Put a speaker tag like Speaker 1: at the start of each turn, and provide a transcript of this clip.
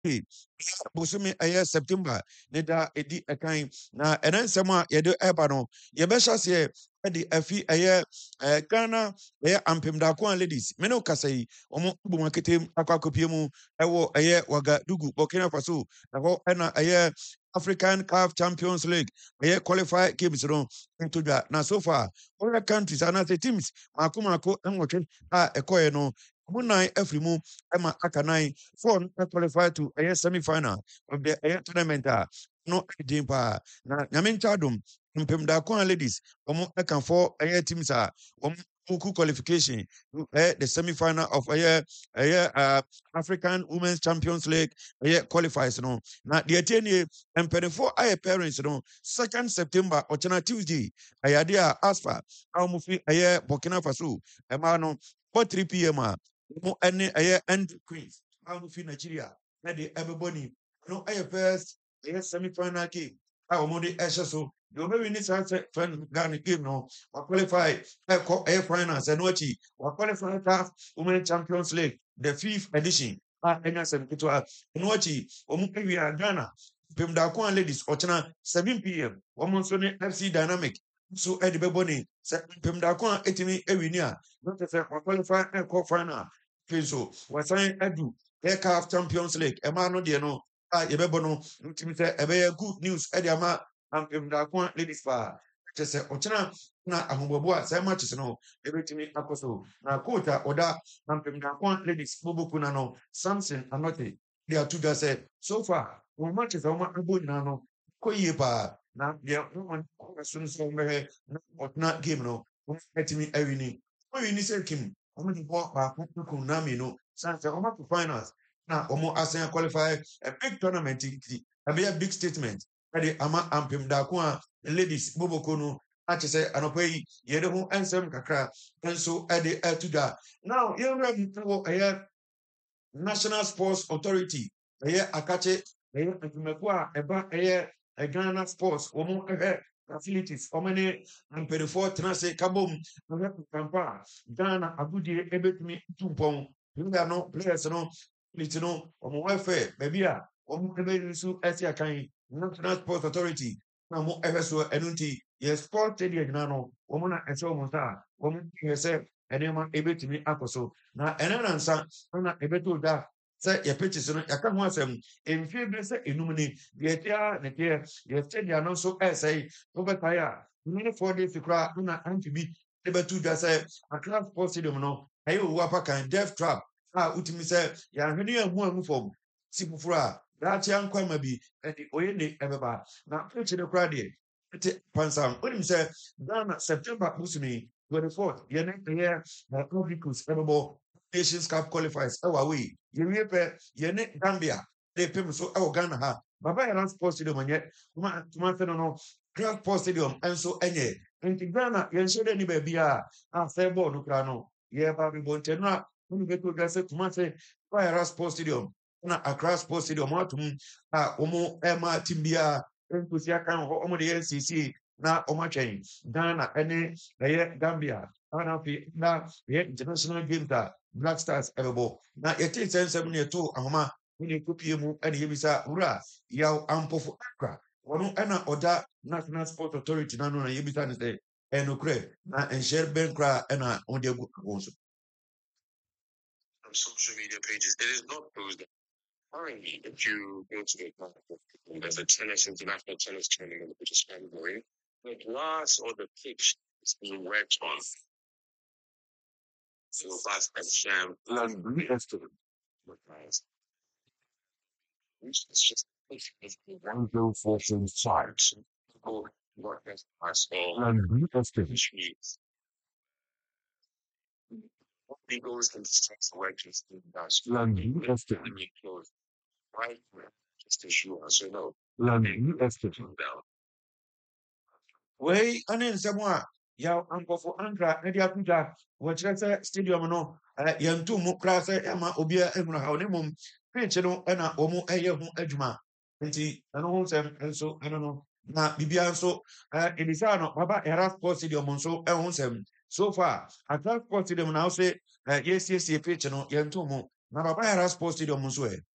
Speaker 1: Bosome ɛyɛ September ne da edi ɛkan na ɛna nsɛm a yɛde ɛba no yɛbɛhyɛ aseɛ ɛde afi Ghana ɛyɛ ampem ladies mene kasa yi ɔmo bu maketem akɔ akɔpie mu ɛwɔ Wagadugu Burkina Faso na hɔ ɛna African CAF Champions League qualify games no ntodwa na so far other countries anaasɛ teams maako nwɔtwe a ɛkɔɛ no ɔmo nan afiri mu ɛma aka nan four qualify to semi-final of the tournament no din pa na nyame nkyadom mpem ladies ɔmo ɛka for teams a ɔmo qualification to the semi-final of African Women's Champions League qualifies no na the tie mpanimfoɔ ayɛ parents no 2nd September ɔkyena Tuesday ayade a asfa a ɔmo fi Burkina Faso ɛma no 3 p.m. a ɔmo ɛne end queens a ɔmo fi Nigeria na de everybody no first semi-final game a ɔmo de ɛhyɛ so the Omeri ni saa friend Ghana game no qualify finals and wachi qualify CAF Women's Champions League the 5th edition enya sem kitwa and wachi omu Ghana pem ladies ochena 7 p.m. Omo so ne FC Dynamic so e de beboni se pem etimi ewini a not say qualify final so wasan adu CAF Champions League e ma no de no yebebo no ntimi se ebe good news e de ama ampem ladies pa kyese ochena na ahobobo a sai matches no ebetimi akoso na coach oda ampem ladies boboku na no Samson Anote they are two that said so far one matches o ma abo na no koyie pa na de no sun so mehe na game no etimi awini wini se kim omo di ball ba ko na mi no sanse omo to finals na omo asen qualify a big tournament a big statement ready ama ampem ladies boboko no ache say anopa yi yede ho ensem kakra enso ede atuda now you know National Sports Authority akache ntumako a eba Ghana Sports omo facilities omene ampere tenase kabom kampa Ghana agudie ebetumi tumpon nda no players no litino omo welfare baby a omo ebe su akan National Sports Authority na mo so enunti ye sport stadium na no omo na omo sa omo yese enema ebetumi akoso na enana nsa na ebeto da se ye pitches no yaka ho asem emfie bi se enum ni ye tia ne tia ye stadium no so say obetaya ni 4 days kra na antibi ebetu da se Accra Sports Stadium no ayo wa pa kan death trap utimi se ya hwene amu fom sipufura dachi ankwama bi edi oyene ebeba na pitch ne kra de pansam onim se Ghana September musumi 24th yene Republicus ebebo Nations Cup qualifiers away yewie pe yene Gambia de pem so Ghana ha baba yana Sports Stadium anye tuma fe no Grand Sports Stadium enso enye enti Ghana yenso de ni ba bia after ball no kra no ye ba bi bonte no a unu beto gase tuma fe Fire Sports Stadium na Accra Sports Stadium atum omo ema timbia entusi akan ho omo de NCC na omo atwen Ghana ene Gambia ana fi na international game da Black Stars ebebo na yete sensem ne to ahoma ni kopie mu ene yebisa wura yaw ampofo akra wono ena oda National Sports Authority na no na yebisa ne say enokre na enshare benkra ena onde agu agonso social media pages. It is not posed. Currently, if you go to the there's a international tennis tournament which is ongoing. The glass or the pitch is being worked on. So fast and sham and re-estimate. It's just one go fortune sides. People work as and re-estimate. People can stress workers in and re-estimate. Right, just as you also know. Learning Way anin semwa ya ankofo ankra na dia kuja wo kire se stadium no yantu mu kra se ema obia ehunu ha oni mum pitch no na omu eye hu adwuma nti eno hu sem enso eno no na bibia nso elisa no baba era Sports Stadium nso ehun sem so far Accra Sports Stadium na say yes pitch no yantu mu na baba era Sports Stadium nso